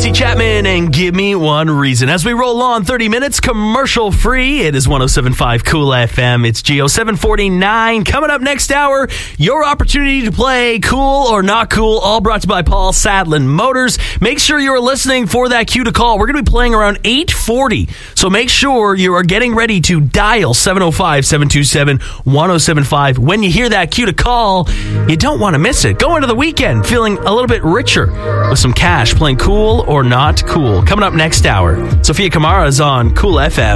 Tracy Chapman and Give Me One Reason. As we roll on 30 minutes, commercial free. It is 107.5 Cool FM. It's Geo 749. Coming up next hour, your opportunity to play Cool or Not Cool, all brought to you by Paul Sadlin Motors. Make sure you're listening for that cue to call. We're going to be playing around 8:40, so make sure you are getting ready to dial 705-727-1075. When you hear that cue to call, you don't want to miss it. Go into the weekend feeling a little bit richer with some cash playing Cool or Not Cool. Coming up next hour, Sophia Kamara is on Cool FM.